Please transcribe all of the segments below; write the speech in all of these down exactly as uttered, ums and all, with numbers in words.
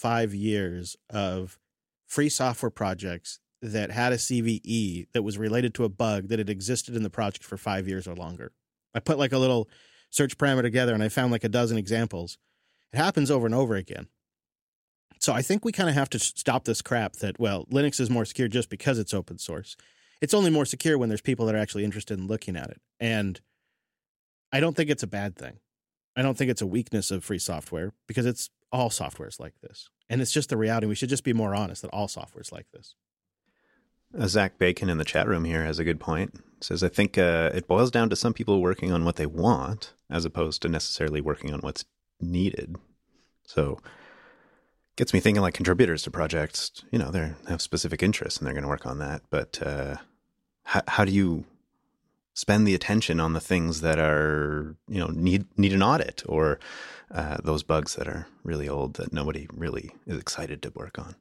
five years of free software projects that had a C V E that was related to a bug that had existed in the project for five years or longer. I put like a little search parameter together and I found like a dozen examples. It happens over and over again. So I think we kind of have to stop this crap that, well, Linux is more secure just because it's open source. It's only more secure when there's people that are actually interested in looking at it. And I don't think it's a bad thing. I don't think it's a weakness of free software because it's all software is like this. And it's just the reality. We should just be more honest that all software is like this. Uh, Zach Bacon in the chat room here has a good point. Says, I think uh, it boils down to some people working on what they want as opposed to necessarily working on what's needed. So gets me thinking like contributors to projects, you know, they have specific interests and they're going to work on that. But uh, how, how do you spend the attention on the things that are, you know, need need an audit or uh, those bugs that are really old that nobody really is excited to work on?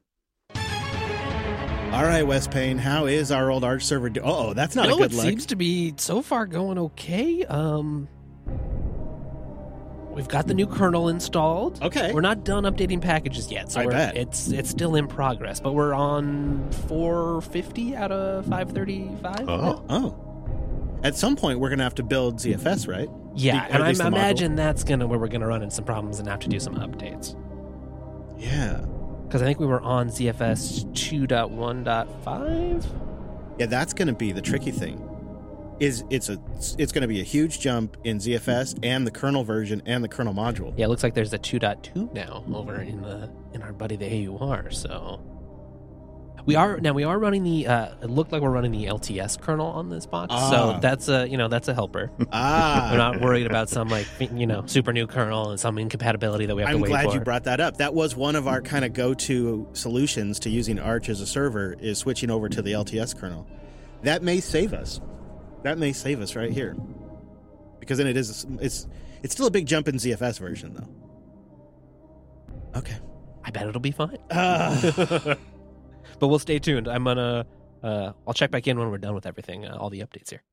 All right, Wes Payne, how is our old Arch server doing? Oh, that's not no, a good it look. Seems to be so far going okay. Um, we've got the new kernel installed. Okay. We're not done updating packages yet, so I we're, bet. it's it's still in progress. But we're on four fifty out of five thirty-five. Oh. Oh. At some point, we're going to have to build Z F S, right? Yeah, The- and at I least the module. imagine that's gonna where we're gonna run into some problems and have to do some updates. Yeah. Because I think we were on Z F S two point one point five. Yeah, that's going to be the tricky thing. Is it's a it's going to be a huge jump in Z F S and the kernel version and the kernel module. Yeah, it looks like there's a two point two now over in the in our buddy the A U R. So we are now we are running the. Uh, it looked like we're running the L T S kernel on this box. Ah. So that's a you know that's a helper. Ah, We're not worried about some like you know super new kernel and some incompatibility that we have I'm to wait glad for. you brought that up. That was one of our kind of go-to solutions to using Arch as a server is switching over to the L T S kernel. That may save us. That may save us right here, because then it is it's it's still a big jump in Z F S version though. Okay, I bet it'll be fine. uh, But we'll stay tuned. I'm gonna. Uh, I'll check back in when we're done with everything. Uh, all the updates here.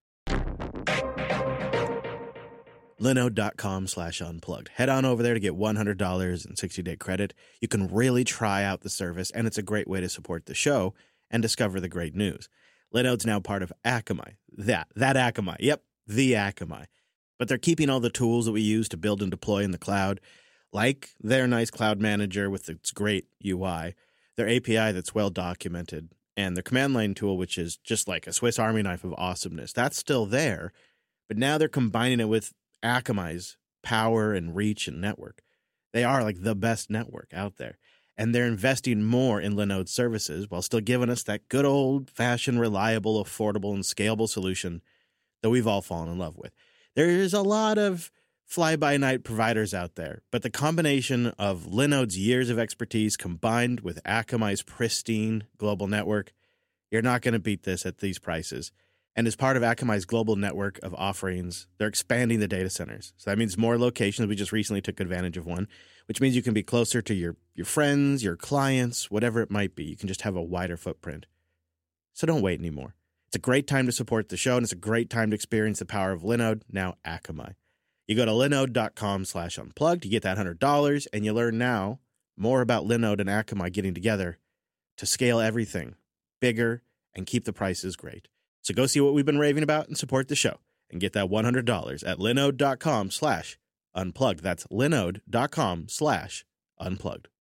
Linode.com slash unplugged. Head on over there to get one hundred dollars and sixty day credit. You can really try out the service, and it's a great way to support the show and discover the great news. Linode's now part of Akamai. That, that Akamai. Yep, the Akamai. But they're keeping all the tools that we use to build and deploy in the cloud, like their nice cloud manager with its great U I, their A P I that's well documented, and their command line tool, which is just like a Swiss Army knife of awesomeness. That's still there, but now they're combining it with Akamai's power and reach and network. They are like the best network out there. And they're investing more in Linode services while still giving us that good old-fashioned, reliable, affordable, and scalable solution that we've all fallen in love with. There's a lot of fly-by-night providers out there, but the combination of Linode's years of expertise combined with Akamai's pristine global network, you're not going to beat this at these prices. And as part of Akamai's global network of offerings, they're expanding the data centers. So that means more locations. We just recently took advantage of one, which means you can be closer to your, your friends, your clients, whatever it might be. You can just have a wider footprint. So don't wait anymore. It's a great time to support the show, and it's a great time to experience the power of Linode, now Akamai. You go to linode.com slash unplugged, you get that one hundred dollars, and you learn now more about Linode and Akamai getting together to scale everything bigger and keep the prices great. So go see what we've been raving about and support the show and get that one hundred dollars at linode.com slash unplugged. That's linode.com slash unplugged.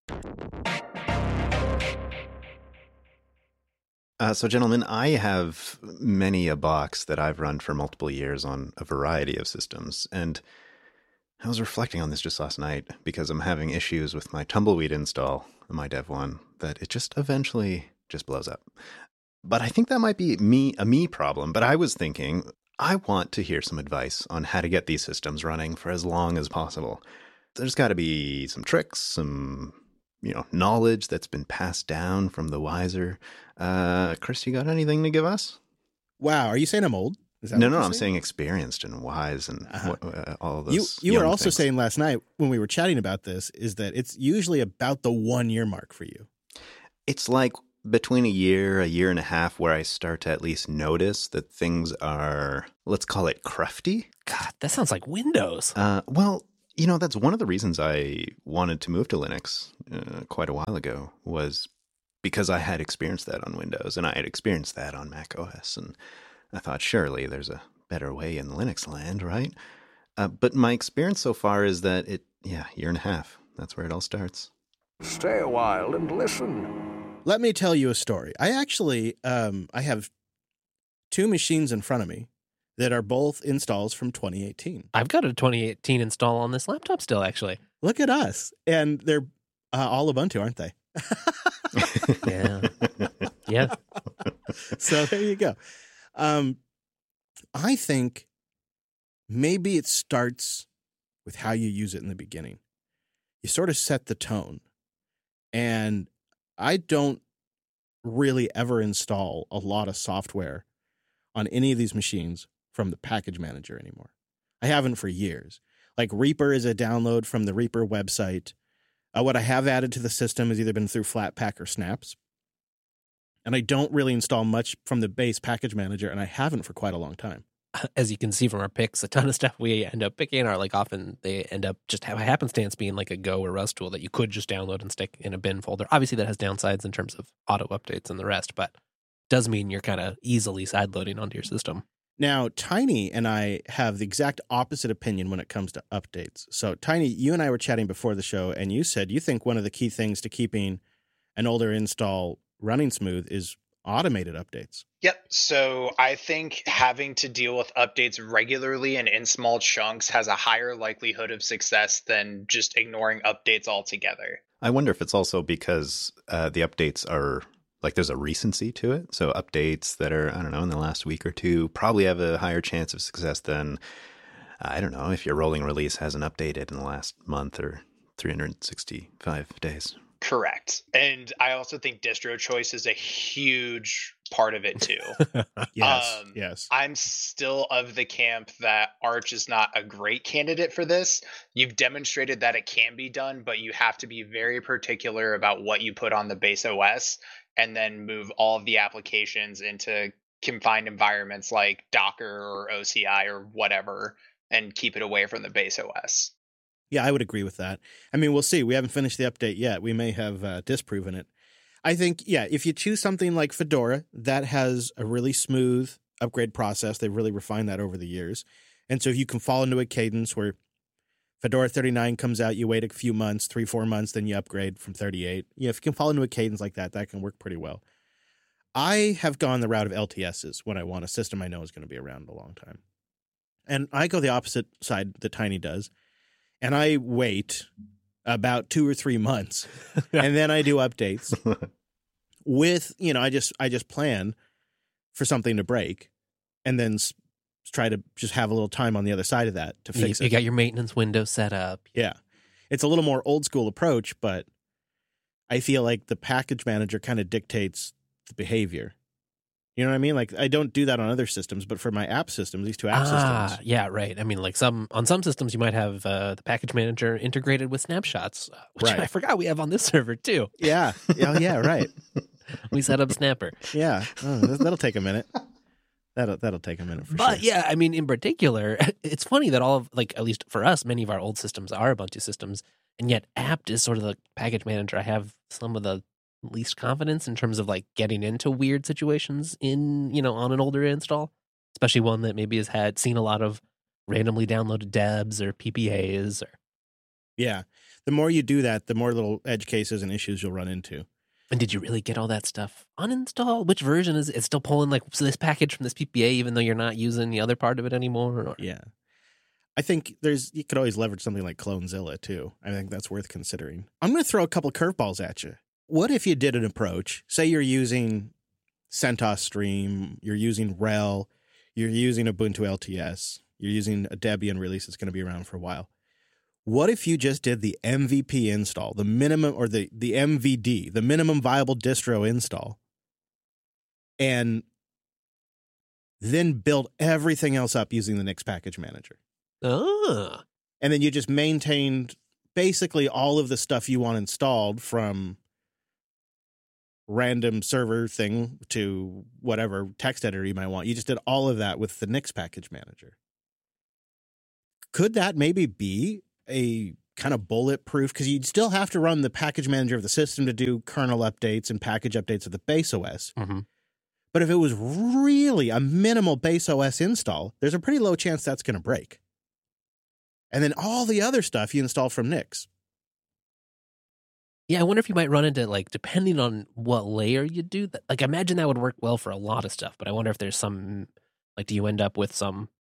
Uh, so, gentlemen, I have many a box that I've run for multiple years on a variety of systems. And I was reflecting on this just last night because I'm having issues with my Tumbleweed install, my Dev one, that it just eventually just blows up. But I think that might be me a me problem. But I was thinking, I want to hear some advice on how to get these systems running for as long as possible. There's got to be some tricks, some you know knowledge that's been passed down from the wiser. Uh, Chris, you got anything to give us? Wow, are you saying I'm old? Is that No, what no, you're I'm saying? saying experienced and wise and Uh-huh. what, uh, all You, those. you were young also things. saying last night when we were chatting about this is that it's usually about the one year mark for you. It's like between a year, a year and a half, where I start to at least notice that things are, let's call it crufty. God, that sounds like Windows. Uh, well, You know, that's one of the reasons I wanted to move to Linux uh, quite a while ago, was because I had experienced that on Windows and I had experienced that on Mac O S. And I thought, surely there's a better way in Linux land, right? Uh, but my experience so far is that it, yeah, year and a half. That's where it all starts. Stay a while and listen. Let me tell you a story. I actually, um, I have two machines in front of me that are both installs from twenty eighteen. I've got a twenty eighteen install on this laptop still, actually. Look at us. And they're uh, all Ubuntu, aren't they? Yeah. Yeah. So there you go. Um, I think maybe it starts with how you use it in the beginning. You sort of set the tone. And I don't really ever install a lot of software on any of these machines from the package manager anymore. I haven't for years. Like Reaper is a download from the Reaper website. Uh, what I have added to the system has either been through Flatpak or Snaps. And I don't really install much from the base package manager, and I haven't for quite a long time. As you can see from our picks, a ton of stuff we end up picking are like often they end up just have a happenstance being like a Go or Rust tool that you could just download and stick in a bin folder. Obviously, that has downsides in terms of auto updates and the rest, but does mean you're kind of easily sideloading onto your system. Now, Tiny and I have the exact opposite opinion when it comes to updates. So, Tiny, you and I were chatting before the show, and you said you think one of the key things to keeping an older install running smooth is automated updates. Yep. So I think having to deal with updates regularly and in small chunks has a higher likelihood of success than just ignoring updates altogether. I wonder if it's also because uh, the updates are, like, there's a recency to it. So updates that are, I don't know, in the last week or two probably have a higher chance of success than, I don't know, if your rolling release hasn't updated in the last month or three hundred sixty-five days. Correct. And I also think distro choice is a huge part of it too. Yes, um, yes. I'm still of the camp that Arch is not a great candidate for this. You've demonstrated that it can be done, but you have to be very particular about what you put on the base O S and then move all of the applications into confined environments like Docker or O C I or whatever and keep it away from the base O S. Yeah, I would agree with that. I mean, we'll see. We haven't finished the update yet. We may have uh, disproven it. I think, yeah, if you choose something like Fedora, that has a really smooth upgrade process. They've really refined that over the years. And so if you can fall into a cadence where Fedora thirty-nine comes out, you wait a few months, three, four months, then you upgrade from thirty-eight. You know, if you can fall into a cadence like that, that can work pretty well. I have gone the route of L T Ss when I want a system I know is going to be around a long time. And I go the opposite side that Tiny does. And I wait about two or three months, and then I do updates with, you know, I just I just plan for something to break, and then s- try to just have a little time on the other side of that to You, fix you it. got your maintenance window set up. Yeah, it's a little more old school approach, but I feel like the package manager kind of dictates the behavior. You know what I mean? Like, I don't do that on other systems, but for my app systems, these two app ah, systems. yeah, right. I mean, like some on some systems, you might have uh, the package manager integrated with snapshots, uh, which Right. I forgot we have on this server too. Yeah. Oh, yeah, right. We set up Snapper. Yeah. Oh, that- that'll take a minute. That'll that'll take a minute for But sure. yeah, I mean, in particular, it's funny that all of, like, at least for us, many of our old systems are Ubuntu systems, and yet apt is sort of the package manager I have some of the least confidence in terms of like getting into weird situations in, you know, on an older install, especially one that maybe has had seen a lot of randomly downloaded debs or P P As or. Yeah. The more you do that, the more little edge cases and issues you'll run into. And did you really get all that stuff uninstalled? Which version is it? It's still pulling like this package from this P P A, even though you're not using the other part of it anymore? Or... Yeah. I think there's you could always leverage something like Clonezilla too. I think that's worth considering. I'm going to throw a couple curveballs at you. What if you did an approach? Say you're using CentOS Stream, you're using R H E L, you're using Ubuntu L T S, you're using a Debian release that's going to be around for a while. What if you just did the M V P install, the minimum, or the, the M V D, the minimum viable distro install, and then build everything else up using the Nix package manager? Ah. And then you just maintained basically all of the stuff you want installed, from random server thing to whatever text editor you might want. You just did all of that with the Nix package manager. Could that maybe be a kind of bulletproof, because you'd still have to run the package manager of the system to do kernel updates and package updates of the base O S. Mm-hmm. But if it was really a minimal base O S install, there's a pretty low chance that's going to break. And then all the other stuff you install from Nix. Yeah, I wonder if you might run into, like, depending on what layer you do, that, like, I imagine that would work well for a lot of stuff, but I wonder if there's some, like, do you end up with some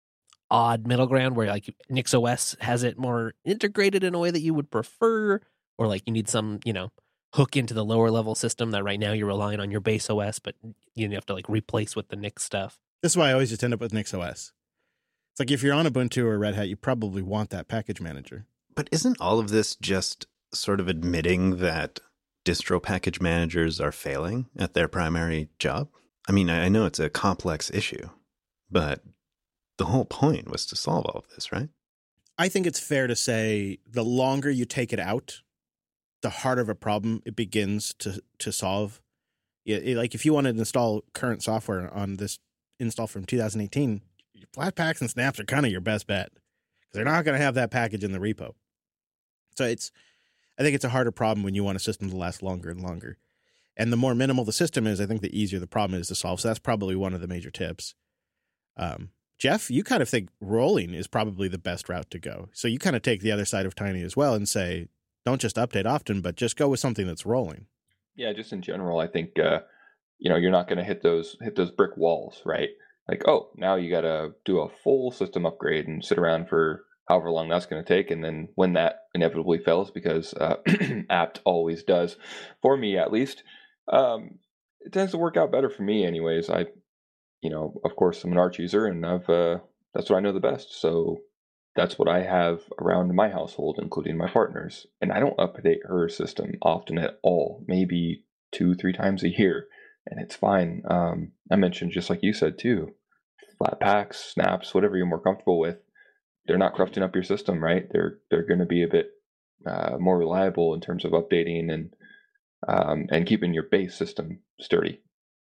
odd middle ground where, like, NixOS has it more integrated in a way that you would prefer, or, like, you need some, you know, hook into the lower level system that right now you're relying on your base O S, but you have to, like, replace with the Nix stuff. This is why I always just end up with NixOS. It's like if you're on Ubuntu or Red Hat, you probably want that package manager. But isn't all of this just sort of admitting that distro package managers are failing at their primary job? I mean, I know it's a complex issue, but the whole point was to solve all of this, right? I think it's fair to say the longer you take it out, the harder of a problem it begins to, to solve. It, it, like if you wanted to install current software on this install from two thousand eighteen, Flatpaks and snaps are kind of your best bet because they're not going to have that package in the repo. So it's, I think it's a harder problem when you want a system to last longer and longer. And the more minimal the system is, I think the easier the problem is to solve. So that's probably one of the major tips. Um, Jeff, you kind of think rolling is probably the best route to go. So you kind of take the other side of Tiny as well and say, don't just update often, but just go with something that's rolling. Yeah, just in general, I think, uh, you know, you're not going to hit those hit those brick walls, right? Like, oh, now you got to do a full system upgrade and sit around for however long that's going to take. And then when that inevitably fails, because uh, apt always does, for me at least, um, it tends to work out better for me anyways. I, you know, of course, I'm an Arch user, and I've uh, that's what I know the best. So that's what I have around my household, including my partner's. And I don't update her system often at all, maybe two, three times a year. And it's fine. Um, I mentioned, just like you said, too, Flatpaks, snaps, whatever you're more comfortable with, they're not corrupting up your system, right? They're they're going to be a bit uh, more reliable in terms of updating and um, and keeping your base system sturdy.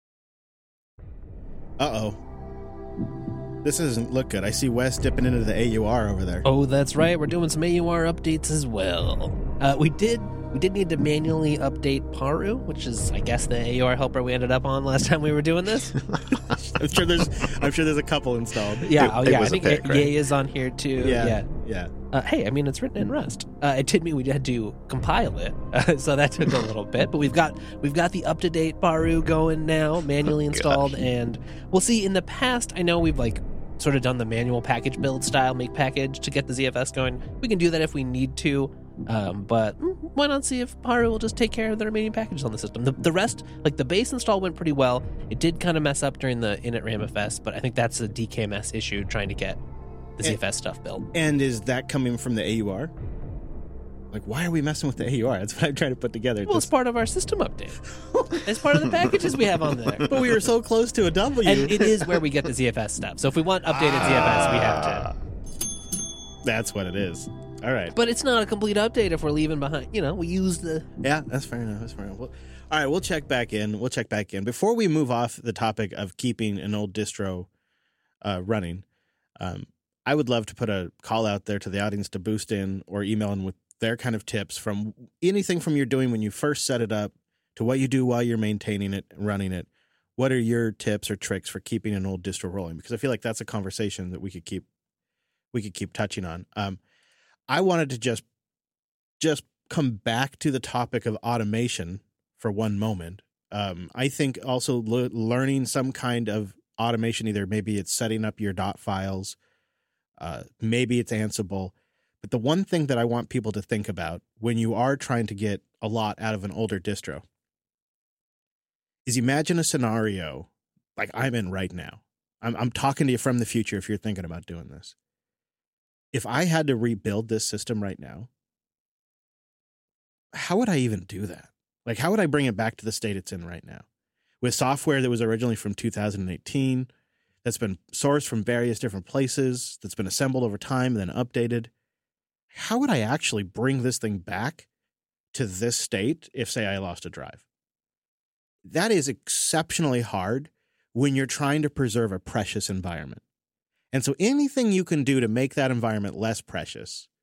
Uh-oh. This doesn't look good. I see Wes dipping into the A U R over there. Oh, that's right. We're doing some A U R updates as well. Uh, we did we did need to manually update Paru, which is, I guess, the A U R helper we ended up on last time we were doing this. I'm sure there's I'm sure there's a couple installed. Yeah, It- oh it yeah. I was a think pick, right? Yay is on here too. Yeah. Yeah. Yeah. Uh, hey, I mean, it's written in Rust. Uh, it did mean we had to compile it, uh, so that took a little bit. But we've got we've got the up to date Paru going now, manually Oh, installed, gosh. and we'll see. In the past, I know we've like sort of done the manual package build style make package to get the Z F S going. We can do that if we need to, um, but mm, why not see if Paru will just take care of the remaining packages on the system? The, the rest, like the base install, went pretty well. It did kind of mess up during the init ramfs, but I think that's a D K M S issue trying to get the Z F S stuff built. And is that coming from the A U R? Like, why are we messing with the A U R? That's what I'm trying to put together. Well, it's This- part of our system update. It's part of the packages we have on there. but we were so close to a W. And it is where we get the Z F S stuff. So if we want updated Z F S, we have to. That's what it is. All right. But it's not a complete update if we're leaving behind. You know, we use the. Yeah, that's fair enough. That's fair enough. Well, all right, we'll check back in. We'll check back in. Before we move off the topic of keeping an old distro uh, running, um, I would love to put a call out there to the audience to boost in or email in with their kind of tips from anything from you're doing when you first set it up to what you do while you're maintaining it and running it. What are your tips or tricks for keeping an old distro rolling? Because I feel like that's a conversation that we could keep we could keep touching on. Um, I wanted to just just come back to the topic of automation for one moment. Um, I think also le- learning some kind of automation, either maybe it's setting up your dot files, uh, maybe it's Ansible. But the one thing that I want people to think about when you are trying to get a lot out of an older distro is imagine a scenario like I'm in right now. I'm, I'm talking to you from the future if you're thinking about doing this. If I had to rebuild this system right now, how would I even do that? Like, how would I bring it back to the state it's in right now? With software that was originally from two thousand eighteen, that's been sourced from various different places, that's been assembled over time and then updated. How would I actually bring this thing back to this state if, say, I lost a drive? That is exceptionally hard when you're trying to preserve a precious environment. And so anything you can do to make that environment less precious,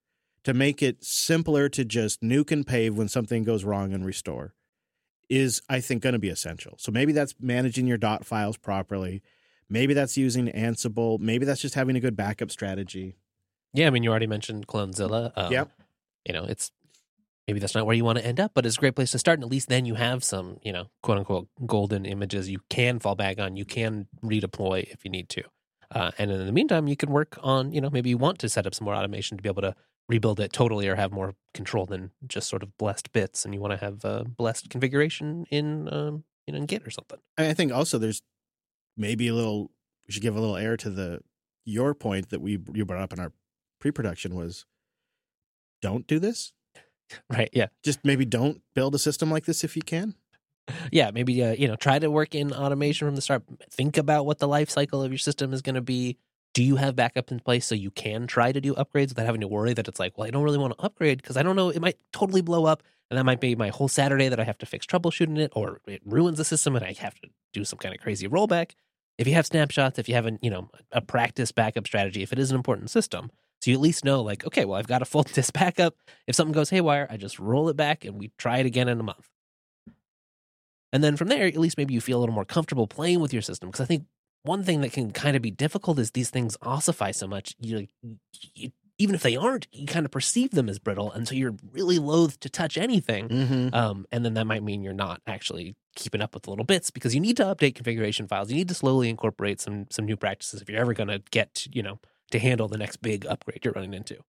to make it simpler to just nuke and pave when something goes wrong and restore is, I think, going to be essential. So maybe that's managing your dot files properly. Maybe that's using Ansible. Maybe that's just having a good backup strategy. Yeah, I mean, you already mentioned Clonezilla. Um, Yep. You know, it's maybe that's not where you want to end up, but it's a great place to start. And at least then you have some, you know, quote unquote golden images you can fall back on. You can redeploy if you need to. Uh, and in the meantime, you can work on, you know, maybe you want to set up some more automation to be able to rebuild it totally or have more control than just sort of blessed bits. And you want to have uh, blessed configuration in, um, you know, in Git or something. I think also there's maybe a little, we should give a little air to the, your point that we, you brought up in our pre-production was don't do this. Right. Yeah. Just maybe don't build a system like this if you can. Yeah, maybe, uh, you know, try to work in automation from the start. Think about what the life cycle of your system is going to be. Do you have backup in place so you can try to do upgrades without having to worry that it's like, well, I don't really want to upgrade because I don't know, it might totally blow up. And that might be my whole Saturday that I have to fix troubleshooting it, or it ruins the system and I have to do some kind of crazy rollback. If you have snapshots, if you have, an, you know, a practice backup strategy, if it is an important system, so you at least know like, okay, well, I've got a full disk backup. If something goes haywire, I just roll it back and we try it again in a month. And then from there, at least maybe you feel a little more comfortable playing with your system. Because I think one thing that can kind of be difficult is these things ossify so much. You, you, even if they aren't, you kind of perceive them as brittle. And so you're really loath to touch anything. Mm-hmm. Um, and then that might mean you're not actually keeping up with the little bits because you need to update configuration files. You need to slowly incorporate some some new practices if you're ever going to get, you know, to handle the next big upgrade you're running into.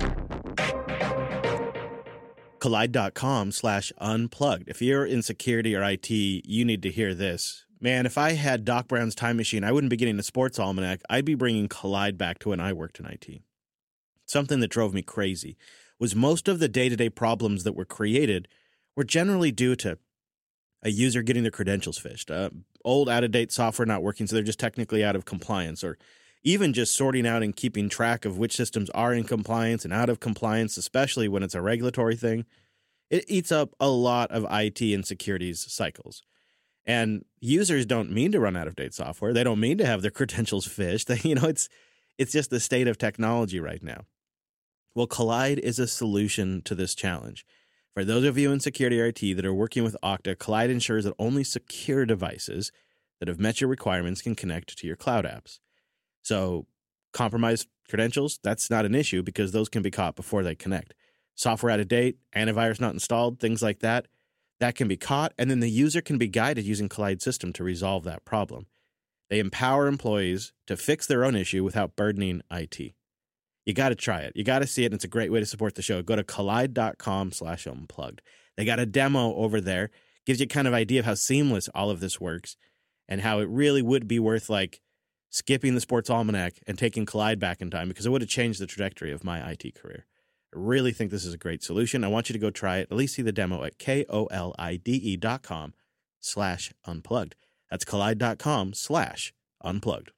Collide.com slash unplugged. If you're in security or I T, you need to hear this. Man, if I had Doc Brown's time machine, I wouldn't be getting a sports almanac. I'd be bringing Collide back to when I worked in I T. Something that drove me crazy was most of the day-to-day problems that were created were generally due to a user getting their credentials phished, uh, old, out-of-date software not working, so they're just technically out of compliance, or even just sorting out and keeping track of which systems are in compliance and out of compliance, especially when it's a regulatory thing. It eats up a lot of I T and security's cycles. And users don't mean to run out-of-date software. They don't mean to have their credentials phished. They, you know, it's it's just the state of technology right now. Well, Collide is a solution to this challenge. For those of you in security or I T that are working with Okta, Collide ensures that only secure devices that have met your requirements can connect to your cloud apps. So compromised credentials, that's not an issue because those can be caught before they connect. Software out of date, antivirus not installed, things like that, that can be caught, and then the user can be guided using Collide System to resolve that problem. They empower employees to fix their own issue without burdening I T. You got to try it. You got to see it, and it's a great way to support the show. Go to collide.com slash unplugged. They got a demo over there. Gives you kind of idea of how seamless all of this works and how it really would be worth, like, skipping the sports almanac and taking Collide back in time because it would have changed the trajectory of my I T career. I really think this is a great solution. I want you to go try it. At least see the demo at K-O-L-I-D-E dot com slash unplugged. That's collide.com slash unplugged.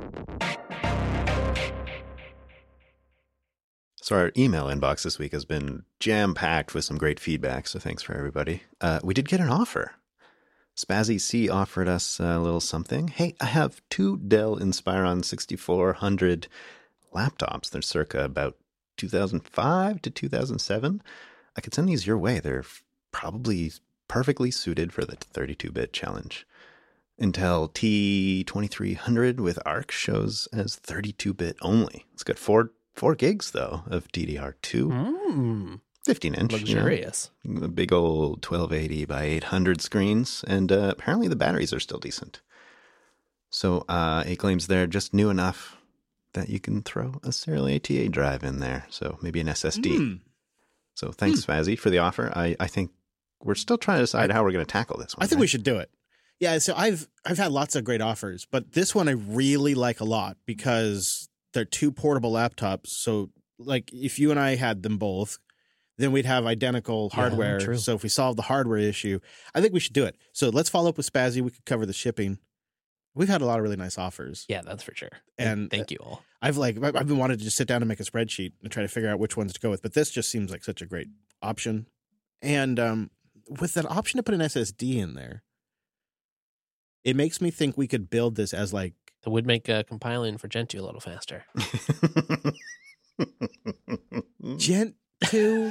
So our email inbox this week has been jam-packed with some great feedback, so thanks for everybody. Uh, we did get an offer. Spazzy C offered us a little something. Hey, I have two Dell Inspiron sixty-four hundred laptops. They're circa about two thousand five to two thousand seven. I could send these your way. They're probably perfectly suited for the thirty-two bit challenge. Intel T twenty-three hundred with Arc shows as thirty-two bit only. It's got four four gigs, though, of D D R two. Mm. fifteen inch. Luxurious. You know, a big old twelve eighty by eight hundred screens. And uh, apparently the batteries are still decent. So uh, it claims they're just new enough that you can throw a serial A T A drive in there. So maybe an S S D. Mm. So thanks, mm. Fazzy, for the offer. I, I think we're still trying to decide how we're going to tackle this one. I think right? we should do it. Yeah, so I've I've had lots of great offers, but this one I really like a lot because they're two portable laptops. So, like, if you and I had them both, then we'd have identical hardware. Yeah, true. So if we solve the hardware issue, I think we should do it. So let's follow up with Spazzy. We could cover the shipping. We've had a lot of really nice offers. Yeah, that's for sure. And thank you all. I've like I've been wanting to just sit down and make a spreadsheet and try to figure out which ones to go with. But this just seems like such a great option. And um, with that option to put an S S D in there, it makes me think we could build this as like it would make uh, compiling for Gentoo a little faster. Gent to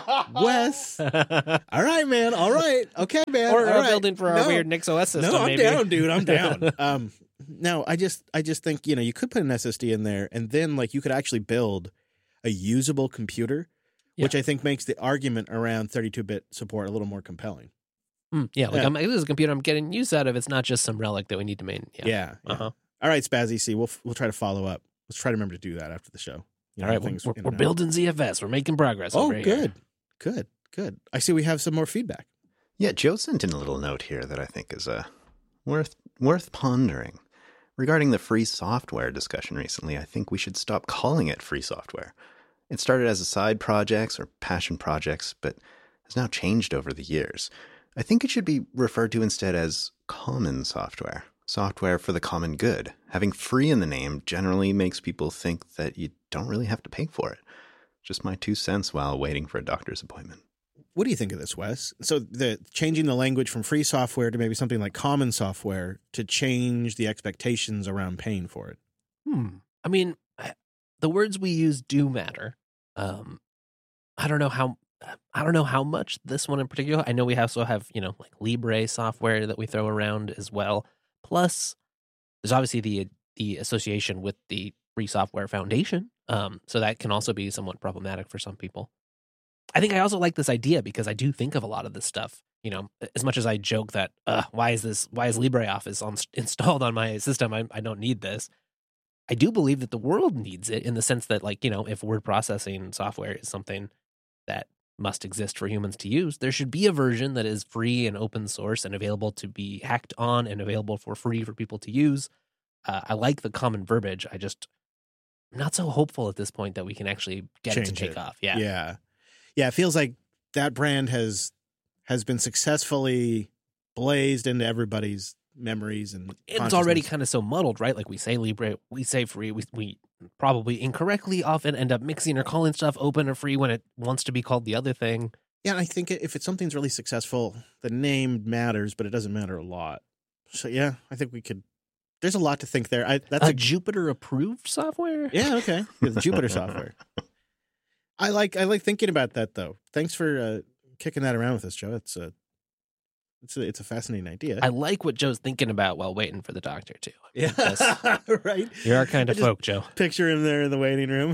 Wes. All right, man. All right. Okay, man. Or All a right. building for our No. weird NixOS system. No, I'm maybe. down, dude. I'm down. um, no, I just, I just think you know you could put an S S D in there, and then like you could actually build a usable computer, Yeah. which I think makes the argument around thirty-two bit support a little more compelling. Mm, yeah, like Yeah. I'm, this is a computer I'm getting use out of. It's not just some relic that we need to maintain. Yeah. Yeah. yeah. Uh-huh. All right, Spazzy C. We'll we'll try to follow up. Let's try to remember to do that after the show. You know, All right, we're, things we're, in we're and out. building Z F S. We're making progress. Oh, over here. good, good, good. I see we have some more feedback. Yeah, Joe sent in a little note here that I think is uh, worth worth pondering. Regarding the free software discussion recently, I think we should stop calling it free software. It started as a side projects or passion projects, but has now changed over the years. I think it should be referred to instead as common software. Software for the common good. Having free in the name generally makes people think that you don't really have to pay for it. Just my two cents while waiting for a doctor's appointment. What do you think of this, Wes? So the changing the language from free software to maybe something like common software to change the expectations around paying for it. Hmm. I mean, I- the words we use do matter. Um, I don't know how. I don't know how much this one in particular. I know we also have, you know, like Libre software that we throw around as well. Plus, there's obviously the the association with the Free Software Foundation. Um, so that can also be somewhat problematic for some people. I think I also like this idea because I do think of a lot of this stuff. You know, as much as I joke that, uh, why is this? Why is LibreOffice on, installed on my system? I, I don't need this. I do believe that the world needs it in the sense that, like, you know, if word processing software is something that must exist for humans to use, there should be a version that is free and open source and available to be hacked on and available for free for people to use. Uh, I like the common verbiage. I just I'm not so hopeful at this point that we can actually get it to Change take it. off. Yeah. Yeah. Yeah. It feels like that brand has has been successfully blazed into everybody's memories and It's already consciousness. kind of so muddled, right? Like we say Libre, we say free, we we probably incorrectly often end up mixing or calling stuff open or free when it wants to be called the other thing. Yeah, and I think if it's something's really successful, the name matters, but it doesn't matter a lot. So yeah, I think we could. There's a lot to think there. I that's a, a Jupyter approved software. yeah, okay, yeah, the Jupyter software. I like I like thinking about that though. Thanks for uh, kicking that around with us, Joe. It's a it's a, it's a fascinating idea. I like what Joe's thinking about while waiting for the doctor too. yeah, That's- right. You're our kind I of just- folk, Joe. Picture him there in the waiting room.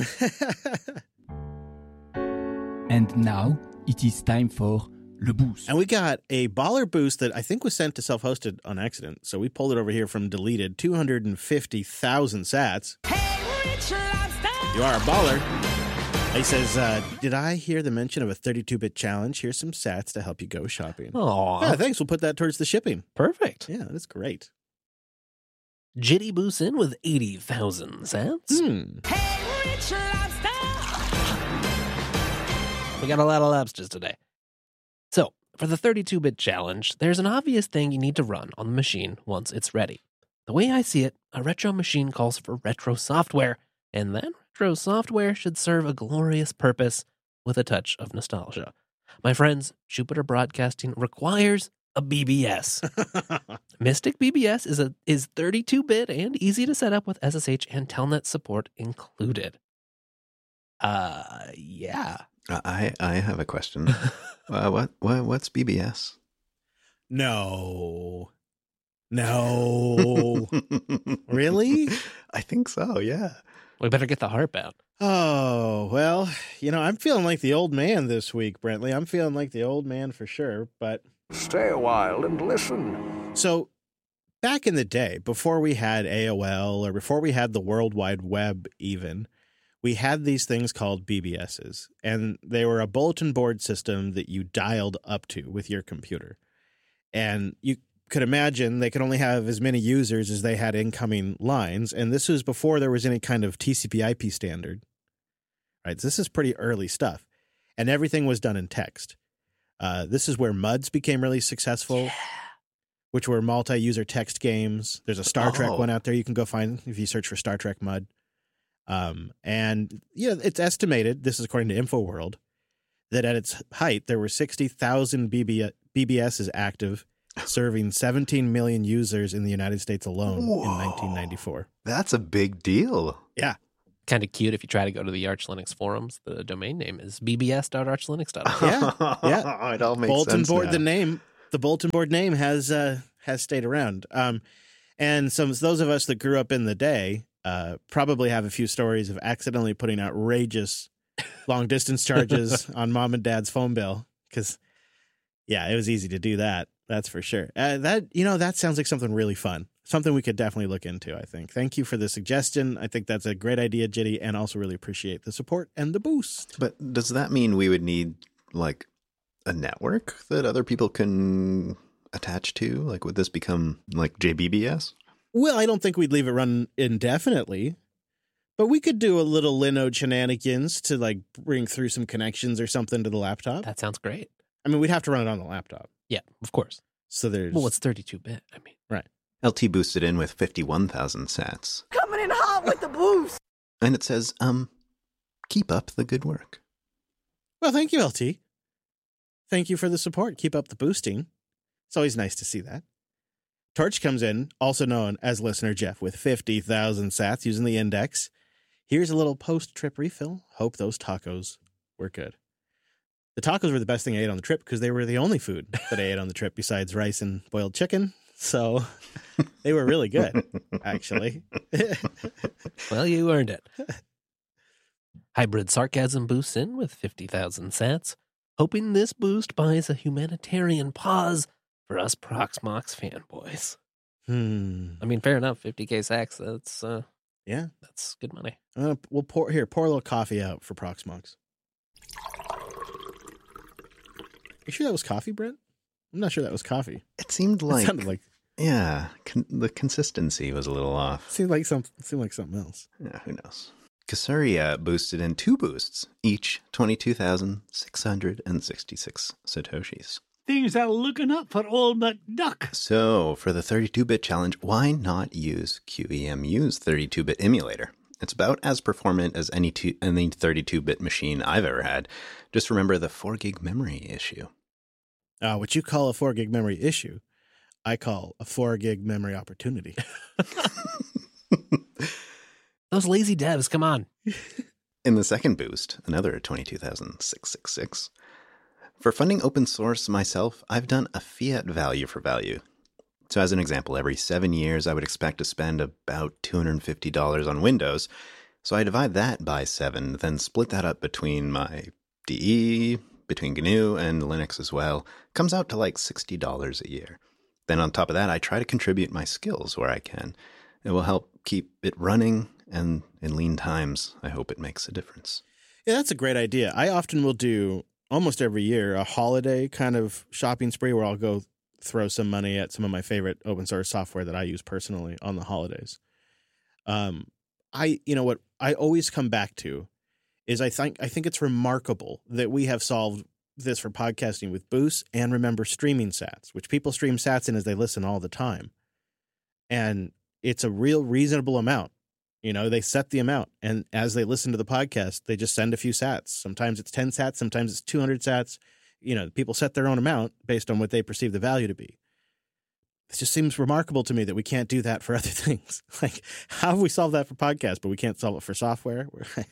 And now it is time for Le Boost. And we got a baller boost that I think was sent to self-hosted on accident. So we pulled it over here from deleted, two hundred fifty thousand sats. You are a baller. He says, uh, did I hear the mention of a thirty-two bit challenge? Here's some sats to help you go shopping. Aw, Yeah, thanks. We'll put that towards the shipping. perfect. Yeah, that's great. Jitty boosts in with eighty thousand sats. Hmm. We got a lot of lobsters today. So, for the thirty-two bit challenge, there's an obvious thing you need to run on the machine once it's ready. The way I see it, a retro machine calls for retro software, and that retro software should serve a glorious purpose with a touch of nostalgia. My friends, Jupyter Broadcasting requires a B B S. Mystic B B S is a is thirty-two bit and easy to set up with S S H and Telnet support included. Uh, yeah. I I have a question. uh, what what what's B B S? No. No. Really? I think so. Yeah. We better get the harp out. Oh, well, you know, I'm feeling like the old man this week, Brentley. I'm feeling like the old man for sure. But Stay a while and listen. so back in the day, before we had A O L or before we had the World Wide Web even, we had these things called B B Ss, and they were a bulletin board system that you dialed up to with your computer. And you could imagine they could only have as many users as they had incoming lines. And this was before there was any kind of T C P I P standard. Right? So this is pretty early stuff. And everything was done in text. Uh, this is where M U Ds became really successful, Yeah. which were multi-user text games. There's a Star Trek Oh. one out there you can go find if you search for Star Trek M U D. Um, and yeah, it's estimated, this is according to InfoWorld, that at its height, there were sixty thousand B B Ss active, serving seventeen million users in the United States alone Whoa. in nineteen ninety-four. That's a big deal. Yeah. kind of cute if you try to go to the Arch Linux forums. The domain name is b b s dot arch linux dot org. Yeah, yeah. It all makes bulletin sense board. now. The name, the bulletin board name has uh, has stayed around. Um, and some those of us that grew up in the day uh, probably have a few stories of accidentally putting outrageous long distance charges on mom and dad's phone bill because, yeah, it was easy to do that. That's for sure. Uh, that you know that sounds like something really fun. Something we could definitely look into, I think. Thank you for the suggestion. I think that's a great idea, Jitty, and also really appreciate the support and the boost. But does that mean we would need, like, a network that other people can attach to? Like, would this become, like, J B B S? Well, I don't think we'd leave it run indefinitely, but we could do a little Linode shenanigans to, like, bring through some connections or something to the laptop. That sounds great. I mean, we'd have to run it on the laptop. Yeah, of course. So there's... Well, it's thirty-two bit. I mean, right. L T boosted in with fifty-one thousand sats. Coming in hot with the boost. And it says, um, keep up the good work. Well, thank you, L T. Thank you for the support. Keep up the boosting. It's always nice to see that. Torch comes in, also known as Listener Jeff, with fifty thousand sats using the index. Here's a little post-trip refill. Hope those tacos were good. The tacos were the best thing I ate on the trip because they were the only food that I ate on the trip besides rice and boiled chicken. So they were really good, actually. well, you earned it. Hybrid Sarcasm boosts in with fifty thousand sats, hoping this boost buys a humanitarian pause for us Proxmox fanboys. Hmm. I mean, fair enough. fifty K sacks, that's, uh, yeah, that's good money. Uh, we'll pour, here, pour a little coffee out for Proxmox. You sure that was coffee, Brent? I'm not sure that was coffee. It seemed like, it sounded like yeah, con- the consistency was a little off. Seemed like some, seemed like something else. Yeah, who knows? Kasuria boosted in two boosts, each twenty-two thousand six hundred sixty-six satoshis. Things are looking up for old McDuck. So, for the thirty-two bit challenge, why not use Q E M U's thirty-two bit emulator? It's about as performant as any two, any thirty-two bit machine I've ever had. Just remember the four gig memory issue. Uh, what you call a four gig memory issue, I call a four gig memory opportunity. Those lazy devs, come on. In the second boost, another twenty-two thousand six hundred sixty-six. For funding open source myself, I've done a fiat value for value. So as an example, every seven years I would expect to spend about two hundred fifty dollars on Windows. So I divide that by seven, then split that up between my D E, between G N U and Linux as well. Comes out to like sixty dollars a year. Then on top of that, I try to contribute my skills where I can. It will help keep it running, and in lean times, I hope it makes a difference. Yeah, that's a great idea. I often will do, almost every year, a holiday kind of shopping spree where I'll go throw some money at some of my favorite open source software that I use personally on the holidays. Um, I, you know what I always come back to is I think, I think it's remarkable that we have solved this for podcasting with Boost and remember streaming sats, which people stream sats in as they listen all the time. And it's a real reasonable amount. You know, they set the amount, and as they listen to the podcast, they just send a few sats. Sometimes it's ten sats, sometimes it's two hundred sats. You know, people set their own amount based on what they perceive the value to be. It just seems remarkable to me that we can't do that for other things. Like, how have we solved that for podcasts, but we can't solve it for software?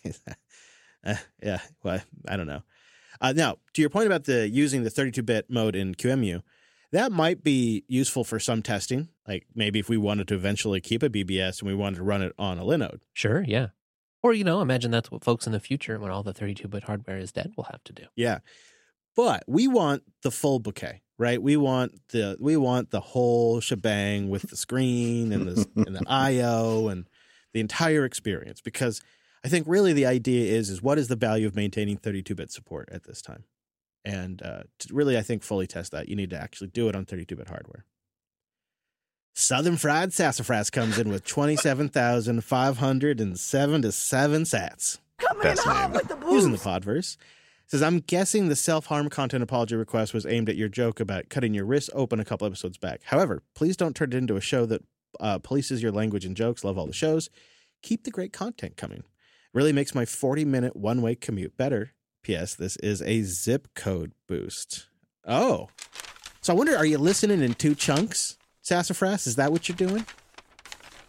uh, yeah, well, I don't know. Uh, now, to your point about the using the thirty-two bit mode in Q E M U, that might be useful for some testing. Like maybe if we wanted to eventually keep a B B S and we wanted to run it on a Linode. Sure, yeah. Or, you know, imagine that's what folks in the future, when all the thirty-two bit hardware is dead, will have to do. Yeah. But we want the full bouquet, right? We want the we want the whole shebang with the screen and the and the I O and the entire experience, because I think really the idea is is what is the value of maintaining thirty-two bit support at this time? And uh, to really, I think, fully test that, you need to actually do it on thirty-two bit hardware. Southern Fried Sassafras comes in with twenty-seven thousand five hundred seventy-seven sats. Coming in hot with the boost. Using the Podverse. Says, I'm guessing the self-harm content apology request was aimed at your joke about cutting your wrists open a couple episodes back. However, please don't turn it into a show that uh, polices your language and jokes. Love all the shows. Keep the great content coming. Really makes my forty-minute one-way commute better. P S. This is a zip code boost. Oh. So I wonder, are you listening in two chunks, Sassafras? Is that what you're doing?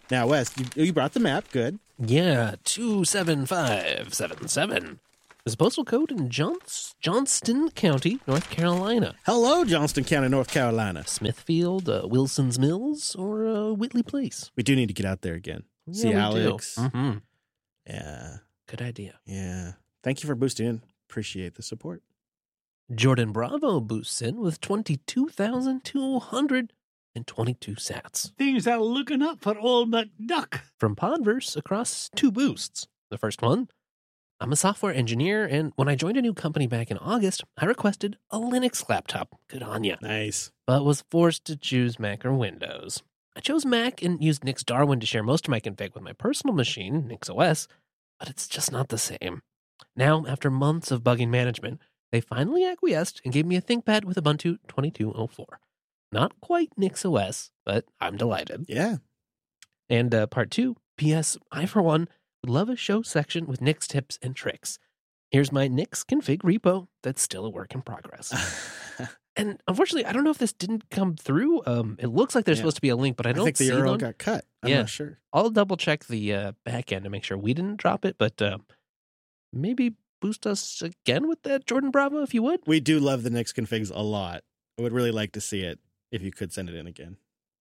Now, Wes, you, you brought the map. Good. Yeah, two seven five seven seven. There's a postal code in Johns- Johnston County, North Carolina. Hello, Johnston County, North Carolina. Smithfield, uh, Wilson's Mills, or uh, Whitley Place. We do need to get out there again. Yeah, See we do. Alex. Mhm. Yeah. Good idea. Yeah. Thank you for boosting in. Appreciate the support. Jordan Bravo boosts in with twenty-two thousand two hundred twenty-two sats. Things are looking up for old McDuck. From Podverse across two boosts. The first one, I'm a software engineer, and when I joined a new company back in August, I requested a Linux laptop. Good on ya. Nice. But was forced to choose Mac or Windows. I chose Mac and used Nix Darwin to share most of my config with my personal machine, NixOS, but it's just not the same. Now, after months of bugging management, they finally acquiesced and gave me a ThinkPad with Ubuntu twenty-two oh four. Not quite NixOS, but I'm delighted. Yeah. And uh, part two, P S. I, for one, would love a show section with Nix tips and tricks. Here's my Nix config repo that's still a work in progress. And unfortunately, I don't know if this didn't come through. Um, it looks like there's Yeah. supposed to be a link, but I I don't think the see U R L one. got cut. I'm Yeah. not sure. I'll double check the uh, back end to make sure we didn't drop it, but uh, maybe boost us again with that, Jordan Bravo, if you would. We do love the Nix configs a lot. I would really like to see it if you could send it in again.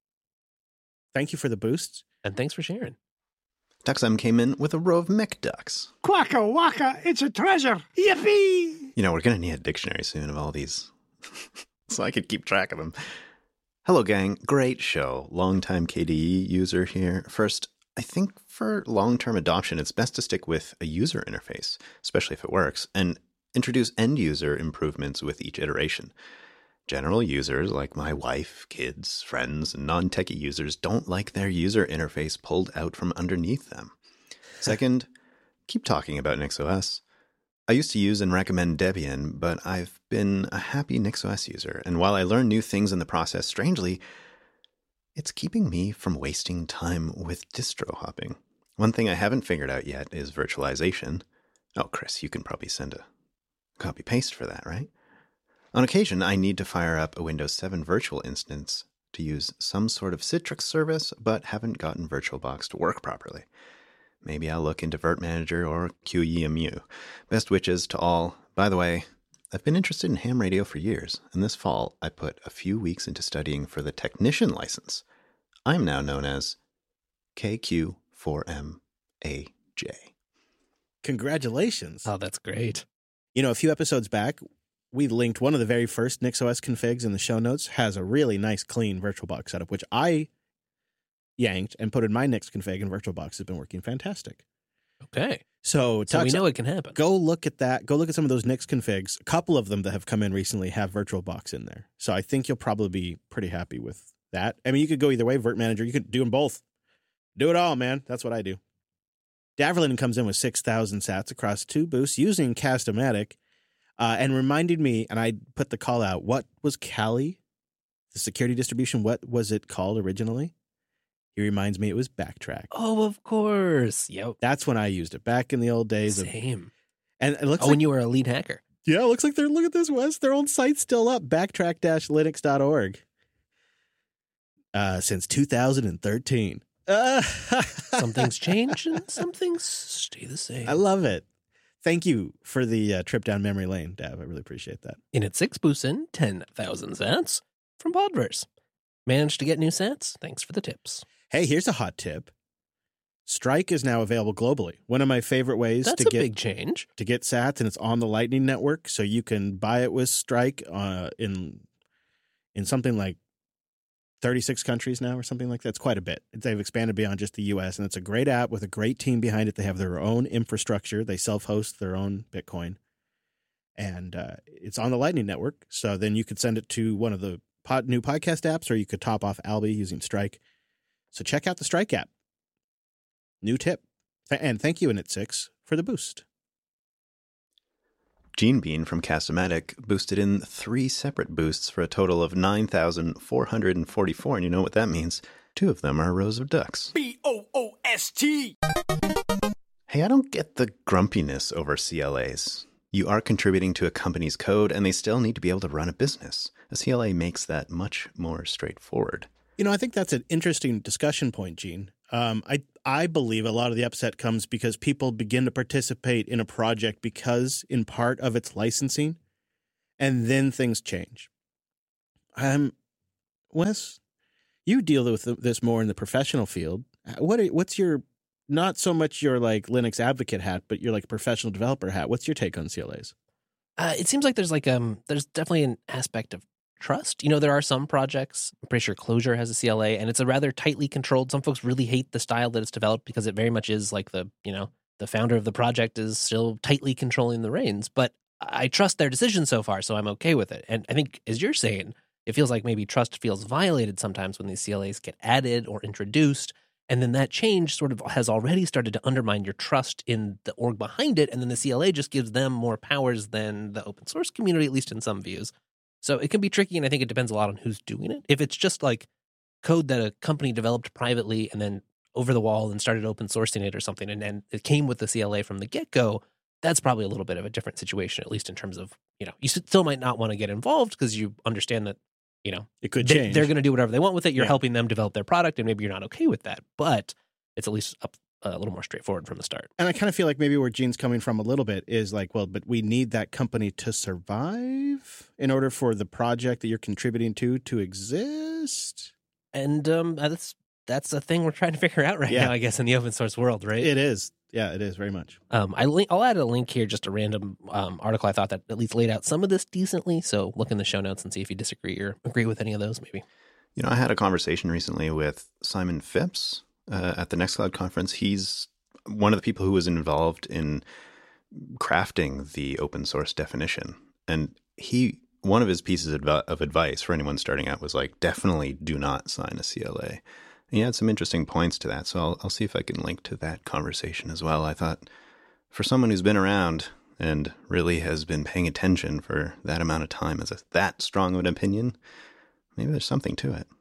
Thank you for the boosts. And thanks for sharing. DuxM came in with a row of McDucks. Quacka wacka, it's a treasure. Yippee! You know, we're going to need a dictionary soon of all these, so I could keep track of them. Hello, gang. Great show. Longtime K D E user here. First, I think for long-term adoption, it's best to stick with a user interface, especially if it works, and introduce end-user improvements with each iteration. General users like my wife, kids, friends, and non-techie users don't like their user interface pulled out from underneath them. Second, keep talking about NixOS. I used to use and recommend Debian, but I've been a happy NixOS user, and while I learn new things in the process, strangely, it's keeping me from wasting time with distro hopping. One thing I haven't figured out yet is virtualization. Oh, Chris, you can probably send a copy-paste for that, right? On occasion, I need to fire up a Windows seven virtual instance to use some sort of Citrix service, but haven't gotten VirtualBox to work properly. Maybe I'll look into Virt Manager or Q E M U. Best wishes to all. By the way, I've been interested in ham radio for years, and this fall I put a few weeks into studying for the technician license. I'm now known as K Q four M A J. Congratulations. Oh, that's great. You know, a few episodes back, we linked one of the very first NixOS configs in the show notes, has a really nice, clean VirtualBox setup, which I yanked and put in my Nix config, and VirtualBox has been working fantastic. Okay. So, So we Tux, know it can happen. go look at that. Go look at some of those Nix configs. A couple of them that have come in recently have VirtualBox in there. So I think you'll probably be pretty happy with that. I mean, you could go either way, Virt Manager. You could do them both. Do it all, man. That's what I do. Daverlin comes in with six thousand sats across two boosts using Cast-O-Matic. Uh, and reminded me, and I put the call out, what was Kali? The security distribution, what was it called originally? He reminds me it was Backtrack. Oh, of course. Yep. That's when I used it, back in the old days. Of, Same. and it looks Oh, like, when you were a lead hacker. yeah, it looks like they're, look at this, Wes, their own site's still up, backtrack dash linux dot org. Uh, since two thousand thirteen. Uh, Some things change and some things stay the same. I love it. Thank you for the uh, trip down memory lane, Dav. I really appreciate that. In at six boosts in, ten thousand sats from Podverse. Managed to get new sats? Thanks for the tips. Hey, here's a hot tip. Strike is now available globally. One of my favorite ways That's to a get big change. to get sats, and it's on the Lightning Network, so you can buy it with Strike uh, in in something like thirty-six countries now or something like that. It's quite a bit. They've expanded beyond just the U S, and it's a great app with a great team behind it. They have their own infrastructure. They self-host their own Bitcoin, and uh, it's on the Lightning Network, so then you could send it to one of the pod, new podcast apps, or you could top off Alby using Strike. So check out the Strike app. New tip. And thank you, Init six, for the boost. Gene Bean from Cast-O-Matic boosted in three separate boosts for a total of nine thousand four hundred forty-four, and you know what that means. Two of them are rows of ducks. B O O S T. Hey, I don't get the grumpiness over C L As. You are contributing to a company's code, and they still need to be able to run a business. A C L A makes that much more straightforward. You know, I think that's an interesting discussion point, Gene. Um, I I believe a lot of the upset comes because people begin to participate in a project because, in part, of its licensing, and then things change. Um, Wes, you deal with this more in the professional field. What are, what's your, not so much your like Linux advocate hat, but your like professional developer hat? What's your take on C L As? Uh, it seems like there's like um there's definitely an aspect of trust. You know, there are some projects, I'm pretty sure Clojure has a C L A, and it's a rather tightly controlled. Some folks really hate the style that it's developed because it very much is like the, you know, the founder of the project is still tightly controlling the reins. But I trust their decision so far, so I'm okay with it. And I think, as you're saying, it feels like maybe trust feels violated sometimes when these C L As get added or introduced. And then that change sort of has already started to undermine your trust in the org behind it. And then the C L A just gives them more powers than the open source community, at least in some views. So it can be tricky, and I think it depends a lot on who's doing it. If it's just like code that a company developed privately and then over the wall and started open sourcing it or something, and then it came with the C L A from the get-go, that's probably a little bit of a different situation, at least in terms of, you know, you still might not want to get involved because you understand that, you know, it could they, change. They're going to do whatever they want with it. You're Yeah. helping them develop their product, and maybe you're not okay with that, but it's at least a, a little more straightforward from the start. And I kind of feel like maybe where Gene's coming from a little bit is like, well, but we need that company to survive in order for the project that you're contributing to to exist. And um, that's that's a thing we're trying to figure out right Yeah. now, I guess, in the open source world, right? It is. Yeah, it is very much. Um, I link, I'll add a link here, just a random um, article I thought that at least laid out some of this decently. So look in the show notes and see if you disagree or agree with any of those, maybe. You know, I had a conversation recently with Simon Phipps uh, at the Nextcloud conference. He's one of the people who was involved in crafting the open source definition. And he, one of his pieces of of advice for anyone starting out was like, definitely do not sign a C L A. And he had some interesting points to that. So I'll, I'll see if I can link to that conversation as well. I thought for someone who's been around and really has been paying attention for that amount of time as a, that strong of an opinion, maybe there's something to it.